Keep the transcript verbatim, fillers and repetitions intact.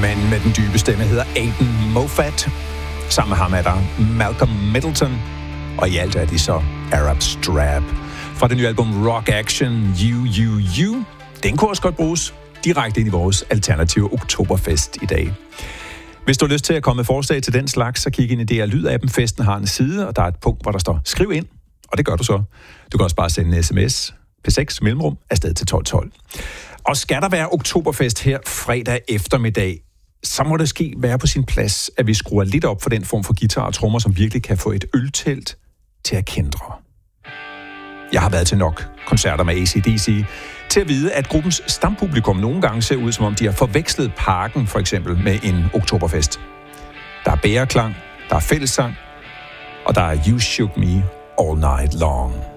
men med den dybe stemme hedder Aidan Moffat. Sammen med ham er der Malcolm Middleton, og i alt er de så Arab Strap. Fra det nye album Rock Action, You, You, You. Den kunne også godt bruges direkte ind i vores alternative oktoberfest i dag. Hvis du har lyst til at komme med forslag til den slags, så kig ind i D R Lyd-appen. Festen har en side, og der er et punkt, hvor der står skriv ind, og det gør du så. Du kan også bare sende en sms, P seks mellemrum, afsted til tolv tolv. Og skal der være oktoberfest her fredag eftermiddag, så må det ske være på sin plads, at vi skruer lidt op for den form for guitar og trommer, som virkelig kan få et øltelt til at kendre. Jeg har været til nok koncerter med A C D C til at vide, at gruppens stampublikum nogle gange ser ud, som om de har forvekslet Parken for eksempel med en oktoberfest. Der er bæreklang, der er fællessang, og der er You Shook Me All Night Long.